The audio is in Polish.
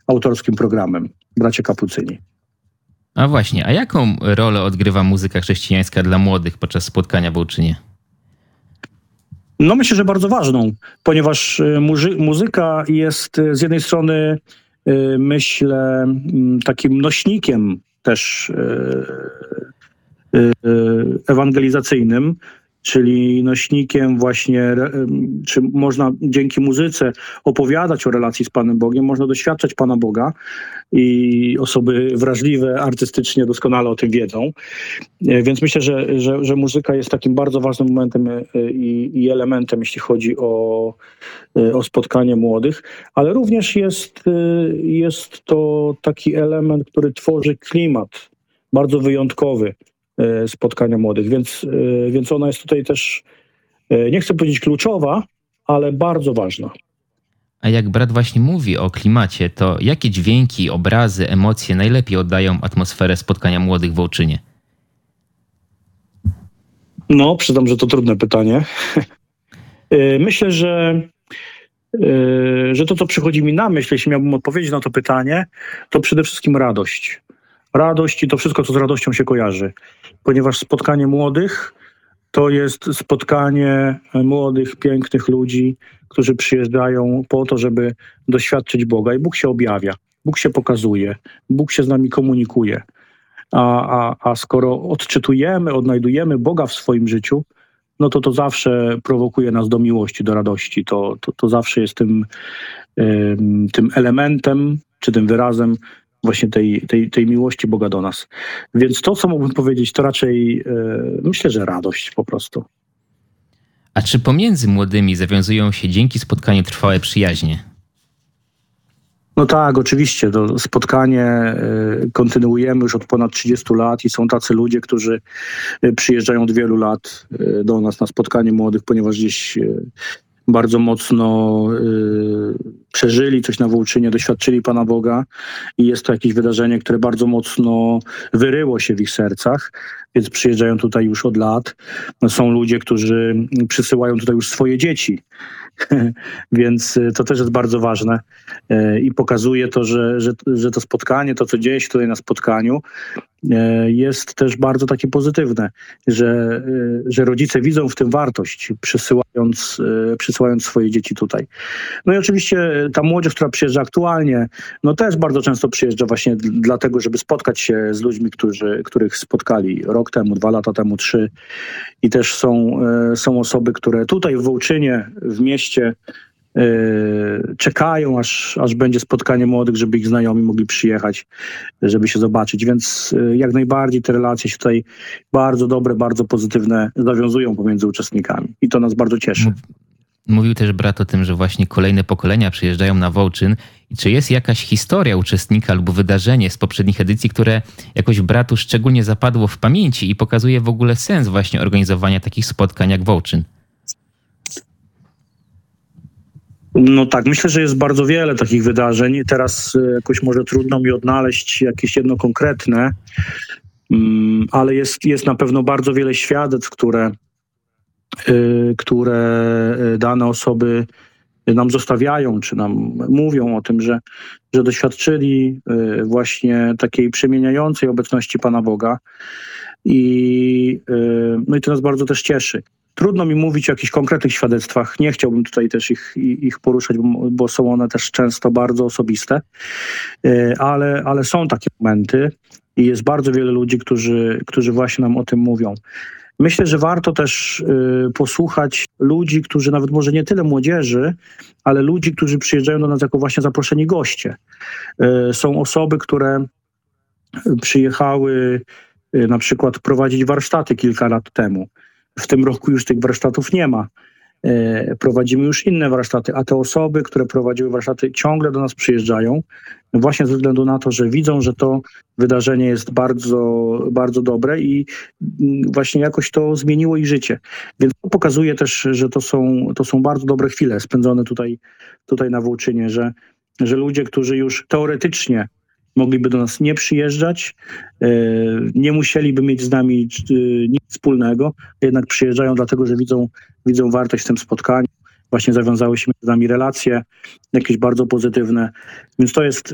autorskim programem Bracia Kapucyni. A właśnie, a jaką rolę odgrywa muzyka chrześcijańska dla młodych podczas spotkania w Wołczynie? No myślę, że bardzo ważną, ponieważ muzyka jest z jednej strony, myślę, takim nośnikiem też ewangelizacyjnym, czyli nośnikiem właśnie, czy można dzięki muzyce opowiadać o relacji z Panem Bogiem, można doświadczać Pana Boga i osoby wrażliwe artystycznie doskonale o tym wiedzą. Więc myślę, że muzyka jest takim bardzo ważnym momentem i elementem, jeśli chodzi o spotkanie młodych, ale również jest to taki element, który tworzy klimat bardzo wyjątkowy spotkania młodych, więc ona jest tutaj też, nie chcę powiedzieć kluczowa, ale bardzo ważna. A jak brat właśnie mówi o klimacie, to jakie dźwięki, obrazy, emocje najlepiej oddają atmosferę spotkania młodych w Wołczynie? No, przyznam, że to trudne pytanie. Myślę, że to, co przychodzi mi na myśl, jeśli miałbym odpowiedzieć na to pytanie, to przede wszystkim radość. Radość i to wszystko, co z radością się kojarzy. Ponieważ spotkanie młodych to jest spotkanie młodych, pięknych ludzi, którzy przyjeżdżają po to, żeby doświadczyć Boga. I Bóg się objawia, Bóg się pokazuje, Bóg się z nami komunikuje. A skoro odczytujemy, odnajdujemy Boga w swoim życiu, no to zawsze prowokuje nas do miłości, do radości. To zawsze jest tym elementem, czy tym wyrazem właśnie tej miłości Boga do nas. Więc to, co mógłbym powiedzieć, to raczej myślę, że radość po prostu. A czy pomiędzy młodymi zawiązują się dzięki spotkaniu trwałe przyjaźnie? No tak, oczywiście. To spotkanie kontynuujemy już od ponad 30 lat i są tacy ludzie, którzy przyjeżdżają od wielu lat do nas na spotkanie młodych, ponieważ gdzieś bardzo mocno przeżyli coś na Wołczynie, doświadczyli Pana Boga i jest to jakieś wydarzenie, które bardzo mocno wyryło się w ich sercach, więc przyjeżdżają tutaj już od lat. Są ludzie, którzy przysyłają tutaj już swoje dzieci, więc to też jest bardzo ważne i pokazuje to, że to spotkanie, to co dzieje się tutaj na spotkaniu, jest też bardzo pozytywne, że rodzice widzą w tym wartość, przysyłając swoje dzieci tutaj. No i oczywiście ta młodzież, która przyjeżdża aktualnie, no też bardzo często przyjeżdża właśnie dlatego, żeby spotkać się z ludźmi, których spotkali rok temu, 2 lata temu, 3. I też są osoby, które tutaj w Wołczynie, w mieście, czekają, aż będzie spotkanie młodych, żeby ich znajomi mogli przyjechać, żeby się zobaczyć. Więc jak najbardziej te relacje się tutaj bardzo dobre, bardzo pozytywne zawiązują pomiędzy uczestnikami. I to nas bardzo cieszy. Mówił też brat o tym, że właśnie kolejne pokolenia przyjeżdżają na Wołczyn. I czy jest jakaś historia uczestnika lub wydarzenie z poprzednich edycji, które jakoś bratu szczególnie zapadło w pamięci i pokazuje w ogóle sens właśnie organizowania takich spotkań jak Wołczyn? No tak, myślę, że jest bardzo wiele takich wydarzeń. Teraz jakoś może trudno mi odnaleźć jakieś jedno konkretne, ale jest na pewno bardzo wiele świadectw, które dane osoby nam zostawiają, czy nam mówią o tym, że doświadczyli właśnie takiej przemieniającej obecności Pana Boga. No i to nas bardzo też cieszy. Trudno mi mówić o jakichś konkretnych świadectwach. Nie chciałbym tutaj też ich poruszać, bo są one też często bardzo osobiste. Ale są takie momenty i jest bardzo wiele ludzi, którzy właśnie nam o tym mówią. Myślę, że warto też posłuchać ludzi, którzy nawet może nie tyle młodzieży, ale ludzi, którzy przyjeżdżają do nas jako właśnie zaproszeni goście. Są osoby, które przyjechały na przykład prowadzić warsztaty kilka lat temu. W tym roku już tych warsztatów nie ma. Prowadzimy już inne warsztaty, a te osoby, które prowadziły warsztaty, ciągle do nas przyjeżdżają, właśnie ze względu na to, że widzą, że to wydarzenie jest bardzo, bardzo dobre i właśnie jakoś to zmieniło ich życie. Więc to pokazuje też, że to są bardzo dobre chwile spędzone tutaj na Wołczynie, że ludzie, którzy już teoretycznie mogliby do nas nie przyjeżdżać, nie musieliby mieć z nami nic wspólnego, jednak przyjeżdżają dlatego, że widzą wartość w tym spotkaniu. Właśnie zawiązały się między nami relacje jakieś bardzo pozytywne. Więc to jest